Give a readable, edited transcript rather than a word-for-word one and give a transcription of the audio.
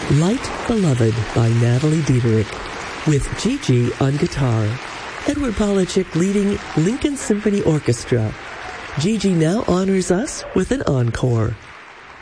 Light Beloved by Natalie Dieterich, with Gigi on guitar. Edward Polachek leading Lincoln Symphony Orchestra. Gigi now honors us with an encore.